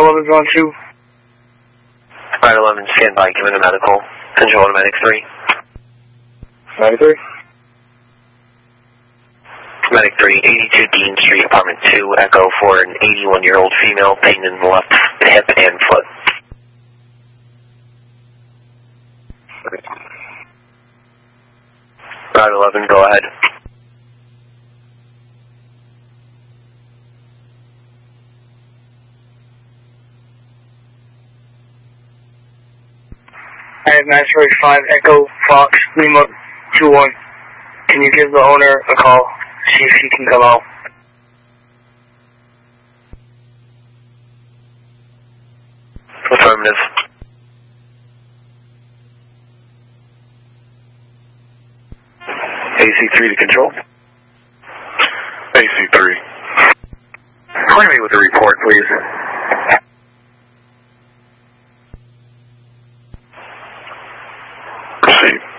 11's on 2. Ride 11, stand by, giving a medical. Control to Medic 3. 93. Medic 3, 82 Dean Street, apartment 2, echo for an 81-year-old female, pain in the left hip and foot. Ride 11, go ahead. I have 945 Echo Fox Lima 21. Can you give the owner a call? See if he can come out. Affirmative. AC3 to control. AC3. Clear me with the report, please. Proceed.